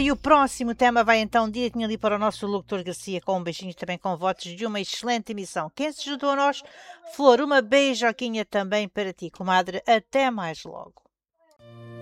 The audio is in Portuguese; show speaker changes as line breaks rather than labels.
E o próximo tema vai então direitinho ali para o nosso locutor Garcia, com um beijinho também com votos de uma excelente emissão. Quem se juntou a nós? Flor, uma beijoquinha também para ti, comadre. Até mais logo.